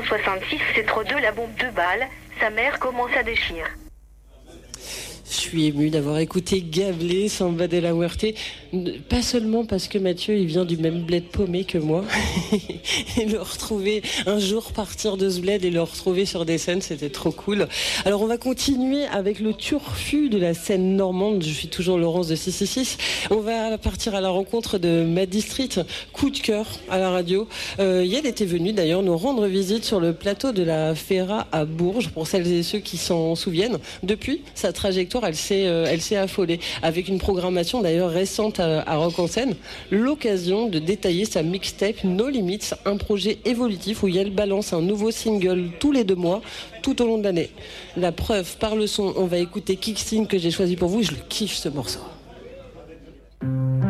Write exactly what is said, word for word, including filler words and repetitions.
soixante-six, c'est trop deux, la bombe deux balles. Sa mère commence à déchirer. Je suis émue d'avoir écouté Gablé, Samba de la Muerte, pas seulement parce que Mathieu il vient du même bled paumé que moi, et le retrouver un jour partir de ce bled et le retrouver sur des scènes, c'était trop cool. Alors on va continuer avec le turfu de la scène normande, je suis toujours Laurence de six six six, on va partir à la rencontre de Maddy Street, coup de cœur à la radio. Euh, elle était venue d'ailleurs nous rendre visite sur le plateau de la Féra à Bourges, pour celles et ceux qui s'en souviennent. Depuis, sa trajectoire elle s'est, euh, elle s'est affolée, avec une programmation d'ailleurs récente à, à Rock en Scène, l'occasion de détailler sa mixtape No Limits, un projet évolutif où Yael balance un nouveau single tous les deux mois, tout au long de l'année. La preuve par le son, on va écouter Kickstine que j'ai choisi pour vous, je le kiffe ce morceau.